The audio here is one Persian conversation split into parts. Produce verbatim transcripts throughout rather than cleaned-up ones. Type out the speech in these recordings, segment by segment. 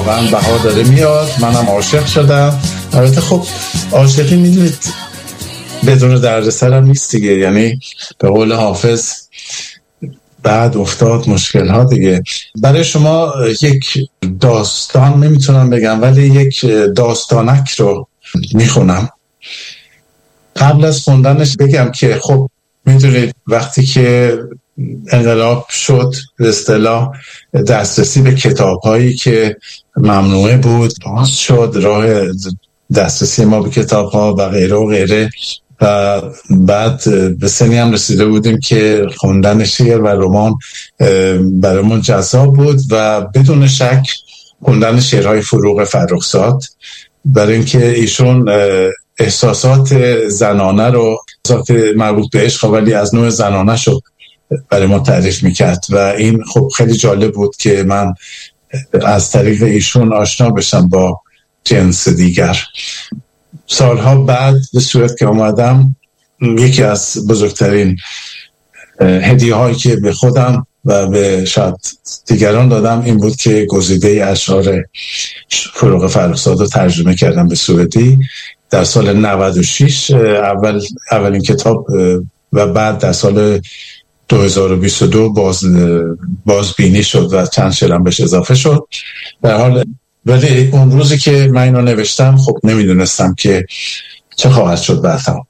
واقعا بهار داره میاد، منم عاشق شدم. البته خب عاشقی میدونید بدون دردسر هم نیست دیگه، یعنی به قول حافظ بعد افتاد مشکل ها دیگه. برای شما یک داستان نمیتونم بگم ولی یک داستانک رو میخونم. قبل از خوندنش بگم که خب میدونید وقتی که انقلاب شد به اصطلاح دسترسی به کتاب هایی که ممنوعه بود باز شد، راه دسترسی ما به کتاب ها و غیره و غیره، و بعد به سنی هم رسیده بودیم که خوندن شعر و رمان برامون جذاب بود و بدون شک خوندن شعرهای فروغ فرخزاد، برای اینکه ایشون احساسات زنانه رو، احساسات مربوط به عشق ولی از نوع زنانه شد برای ما تعریف میکرد و این خب خیلی جالب بود که من از طریق ایشون آشنا بشم با جنس دیگر. سالها بعد به سوئد که آمدم، یکی از بزرگترین هدیه هایی که به خودم و به شاید دیگران دادم این بود که گزیده اشعار فروغ فرخزاد رو ترجمه کردم به سوئدی در سال نود و شش، اول اولین کتاب، و بعد در سال دو هزار و بیست و دو باز بازبینی شد و چند شعرم بهش اضافه شد. در حال ولی اون روزی که من اینو نوشتم خب نمیدونستم که چه خواهد شد بعدها.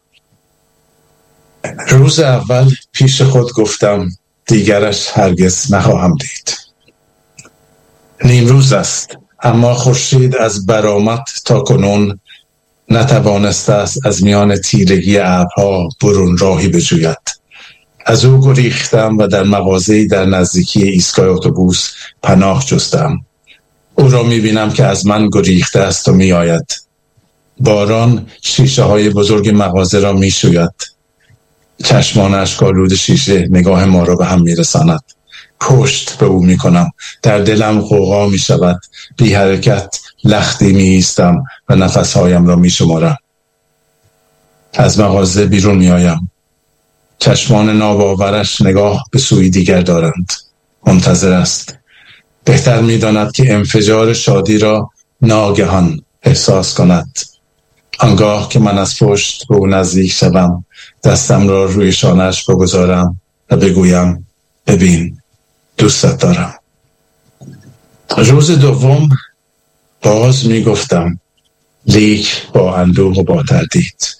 روز اول پیش خود گفتم دیگرش هرگز نخواهم دید. نیم روز است اما خورشید از برآمد تا کنون نتوانسته است از میان تیرگی ابرها برون راهی بجوید. از او گریختم و در مغازه‌ای در نزدیکی ایستگاه اتوبوس پناه جستم. او را می‌بینم که از من گریخته است و می‌آید. باران شیشه های بزرگ مغازه را می‌شوید. چشمانش کالود شیشه نگاه ما را به هم می‌رساند. پشت به او می‌کنم. در دلم غوغا می‌شود. بی حرکت لختی می‌ایستم و نفس‌هایم را می‌شمارم. از مغازه بیرون می‌آیم. چشمان ناباورش نگاه به سوی دیگر دارند. منتظر است. بهتر می‌داند که انفجار شادی را ناگهان احساس کند. آنگاه که من از پشت به او نزدیک شوم، دستم را روی شانه‌اش بگذارم و بگویم ببین دوستت دارم. روز دوم باز می‌گفتم، لیک با اندوه و با تردید.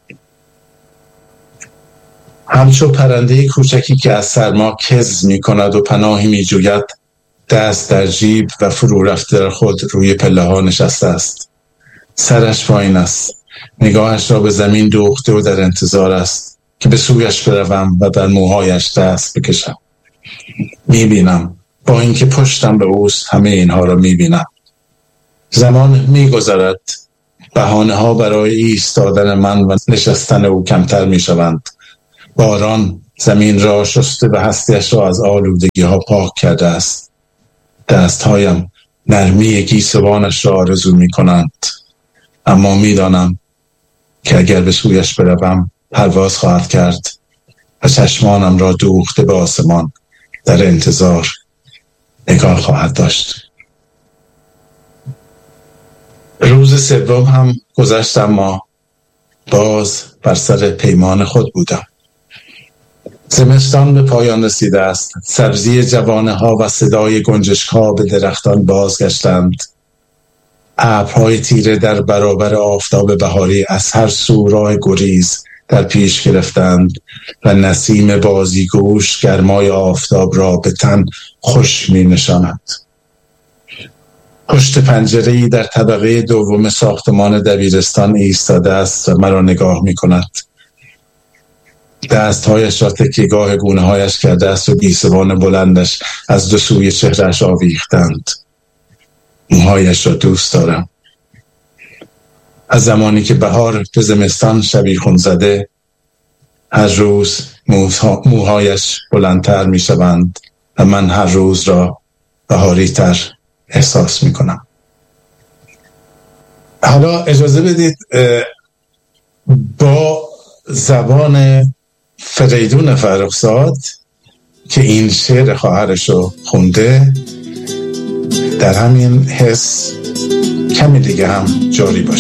همچو پرنده کوچکی که از سرما کز می‌کند و پناهی می‌جوید، دست در جیب و فرو رفته در خود روی پله ها نشسته است. سرش پایین است. نگاهش را به زمین دوخته و در انتظار است که به سویش بروم و در موهایش دست بکشم. میبینم، با اینکه پشتم به اوست همه اینها را میبینم. زمان میگذرد. بهانه ها برای ایستادن من و نشستن او کمتر میشوند. باران زمین را شسته و هستیش را از آلودگی ها پاک کرده است. دستهایم نرمی گیسوانش را آرزو می کنند، اما می دانم که اگر به سویش بروم پرواز خواهد کرد و چشمانم را دوخته به آسمان در انتظار نگاه خواهد داشت. روز سوم هم گذشت اما باز بر سر پیمان خود بودم. زمستان به پایان رسیده است. سبزی جوانه ها و صدای گنجشک ها به درختان بازگشتند. ابرهای تیره در برابر آفتاب بهاری از هر سو راه گریز در پیش گرفتند و نسیم بازیگوش گرمای آفتاب را به تن خوش می نشاند. پشت پنجره‌ای در طبقه دوم ساختمان دبیرستان ایستاده است و مرا نگاه می کند. دستهایش را تکیه‌گاه گونه‌هایش کرده است و گیسوان بلندش از دو سوی چهرهش آویختند. موهایش را دوست دارم. از زمانی که بهار به زمستان شبیخون زده، هر روز موهایش بلندتر می شوند و من هر روز را بهاری تر احساس می کنم. حالا اجازه بدید با زبان فریدون فرخزاد که این شعر خواهرش رو خونده در همین حس کمی دیگه هم جاری باشه.